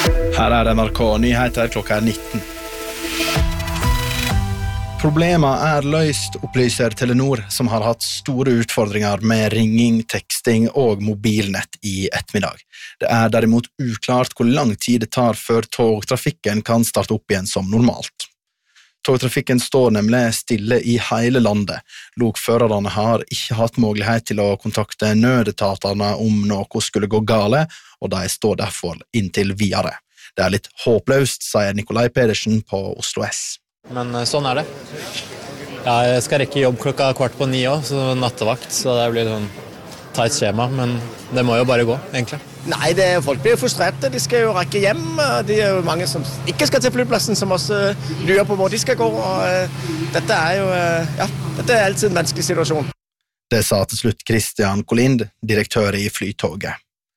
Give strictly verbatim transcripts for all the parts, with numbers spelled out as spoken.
Her er N R K Nyheter klokka er nitten. Problemet er løst, opplyser Telenor, som har hatt store utfordringer med ringing, teksting og mobilnett i ettermiddag. Det er derimot uklart hvor lang tid det tar før togtrafikken kan starte opp igjen som normalt. Togtrafikken står nemlig stille i hele landet. Lokførerne har ikke hatt mulighet til å kontakte nødetatene om noe skulle gå gale, og de står derfor inntil videre. Det er litt håpløst, sier Nikolai Pedersen på Oslo S. Men sånn er det. Jeg skal rekke jobb klokka kvart på ni også, så nattevakt, så det blir sånn tight skjema, men det må jo bare gå, egentlig. Nei, det er, folk blir frustrerte, de skal jo rekke hjem, de er jo mange som ikke skal til flyplassen, som også lurer på hvor de skal gå, og uh, dette er jo, uh, ja, dette er alltid en menneskelig situasjon. Det sa til slutt Christian Kolind, direktør i Flytoget.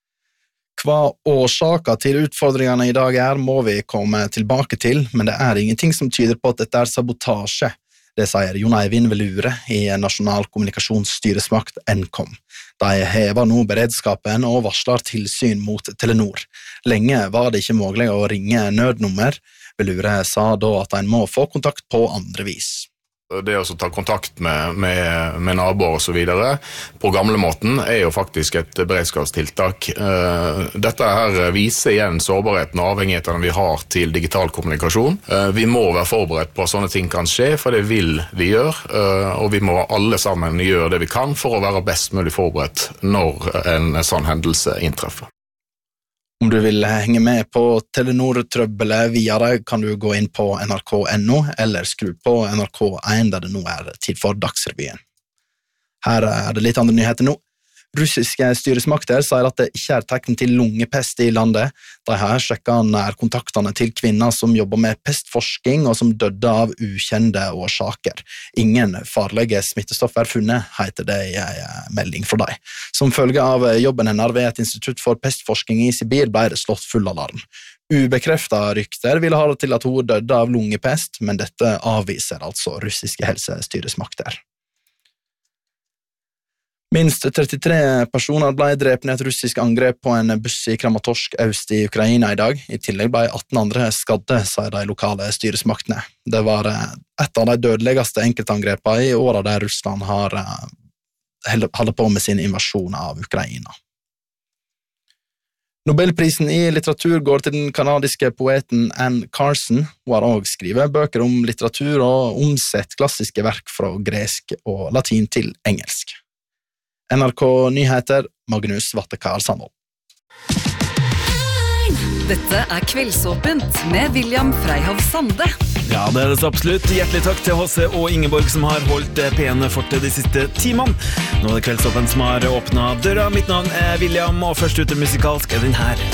Hva årsaker til utfordringene i dag er, må vi komme tilbake til, men det er ingenting som tyder på at dette er sabotasje. Det sier Jon Eivind Velure i Nasjonal kommunikasjonsstyresmakt N K O M. De hever nå beredskapen og varsler tilsyn mot Telenor. Lenge var det ikke mulig å ringe nødnummer. Velure sa da at en må få kontakt på andre vis. Det å ta kontakt med, med, med naboer og så videre på gamle måten er jo faktisk et beredskapstiltak. Dette her viser igjen sårbarheten og avhengigheten vi har til digital kommunikasjon. Vi må være forberedt på at sånne ting kan skje, for det vil vi gjøre, og vi må alle sammen gjøre det vi kan for å være best mulig forberedt når en sånn hendelse inntreffer. Om du vil henge med på Telenor-trøbbelet videre, kan du gå inn på N R K punktum N O eller skru på N R K én, der det nå er tid for Dagsrevyen. Her er det litt andre nyheter nå. Russiske styresmakter sier at det ikke er tegn til lungepest i landet. De har sjekket nærkontaktene til kvinner som jobber med pestforsking og som døde av ukjente årsaker. Ingen farlige smittestoffer er funnet, heter det i en melding fra dem. Som følge av jobben hennes ved et institutt for pestforsking i Sibir ble det slått full alarm. Ubekreftet rykter ville ha det til at hun døde av lungepest, men dette avviser altså russiske helsestyresmakter. Minst trettitre personer ble drept i et russisk angrep på en buss i Kramatorsk øst i Ukraina i dag. I tillegg ble atten andre skadde, sier de lokale styresmaktene. Det var et av de dødeligste enkeltangrepene i året der Russland har holdt på med sin invasjon av Ukraina. Nobelprisen i litteratur går til den kanadiske poeten Anne Carson. Hun har også skrevet bøker om litteratur og omsett klassiske verk fra gresk og latin til engelsk. N R K Nyheter, Magnus Vattekar Sandvold. Dette er Kveldsåpent med William Freyhav Sande. Ja, det er det så absolutt. Hjertelig takk til H C og Ingeborg som har holdt pene fortet de siste timene. Nå er det Kveldsåpent som har åpnet døra. Mitt navn er William, og først ute musikalsk er den her.